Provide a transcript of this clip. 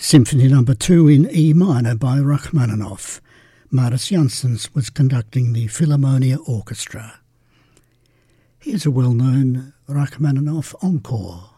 Symphony No. 2 in E minor by Rachmaninoff. Marius Janssens was conducting the Philharmonia Orchestra. Here's a well-known Rachmaninoff encore.